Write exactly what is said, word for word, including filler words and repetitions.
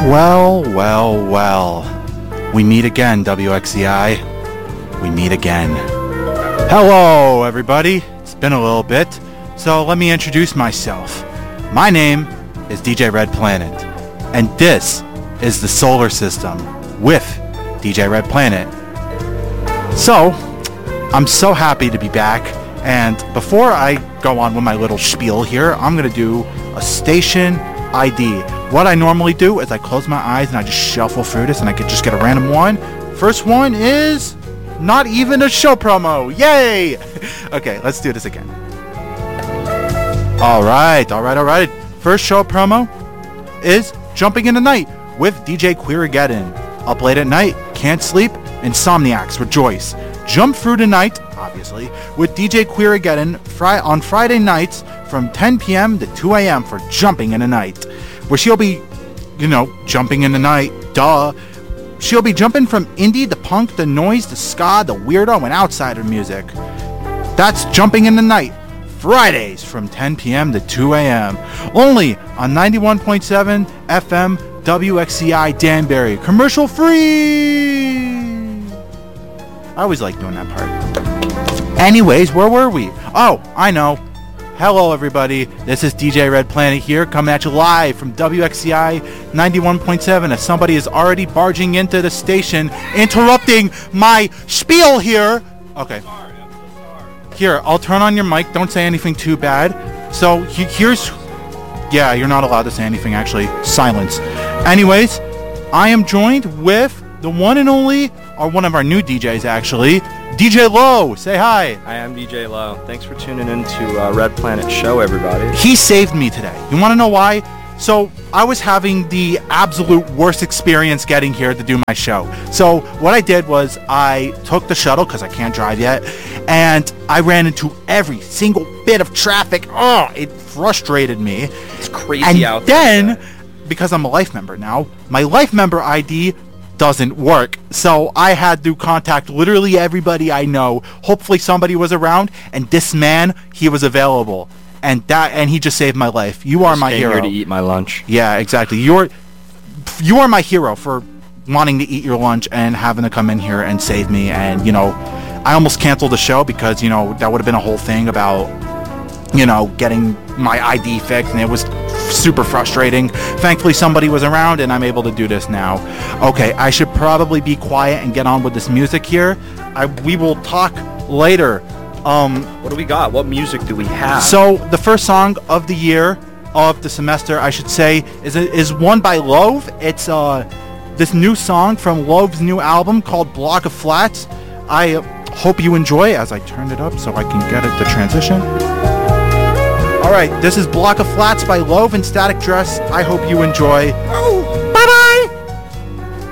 Well, well, well. We meet again, W X C I. We meet again. Hello, everybody. It's been a little bit, so let me introduce myself. My name is D J Red Planet, and this is the Solar System with D J Red Planet. So, I'm so happy to be back, and before I go on with my little spiel here, I'm going to do a station I D. What I normally do is I close my eyes and I just shuffle through this and I could just get a random one. First one is not even a show promo. Yay! Okay, let's do this again. Alright, alright, alright. First show promo is Jumping in the Night with D J Queerageddon. Up late at night, can't sleep, insomniacs rejoice. Jump through the night, obviously, with D J Queerageddon fri- on Friday nights from ten p.m. to two a.m. for Jumping in the Night, where she'll be, you know, jumping in the night, duh. She'll be jumping from indie to punk to noise to ska to weirdo and outsider music. That's Jumping in the Night, Fridays from ten p.m. to two a.m. Only on ninety-one point seven F M W X C I Danbury. Commercial free! I always like doing that part. Anyways, where were we? Oh, I know. Hello, everybody. This is D J Red Planet here, coming at you live from W X C I ninety-one point seven as somebody is already barging into the station, interrupting my spiel here. Okay. Here, I'll turn on your mic. Don't say anything too bad. So, he- here's... Yeah, you're not allowed to say anything, actually. Silence. Anyways, I am joined with the one and only, or one of our new D Js, actually, D J Low. Say hi. Hi, I'm D J Low. Thanks for tuning in to uh, Red Planet Show, everybody. He saved me today. You want to know why? So, I was having the absolute worst experience getting here to do my show. So, what I did was I took the shuttle, because I can't drive yet, and I ran into every single bit of traffic. Oh, it frustrated me. It's crazy and out there. And then, because I'm a life member now, my life member I D doesn't work. So I had to contact literally everybody I know. Hopefully somebody was around, and this man, he was available. And that and he just saved my life. You are Just my came hero. Here to eat my lunch. Yeah, exactly. You're you are my hero for wanting to eat your lunch and having to come in here and save me. And, you know, I almost canceled the show because, you know, that would have been a whole thing about, you know, getting my I D fixed, and it was super frustrating. Thankfully somebody was around and I'm able to do this now. Okay, I should probably be quiet and get on with this music here. I we will talk later. Um What do we got? What music do we have? so the first song of the year, of the semester I should say, is is one by Love. It's uh this new song from Love's new album called Block of Flats. I hope you enjoy as I turn it up so I can get it to transition. Alright, this is Block of Flats by Love and Static Dress. I hope you enjoy. Oh, bye-bye!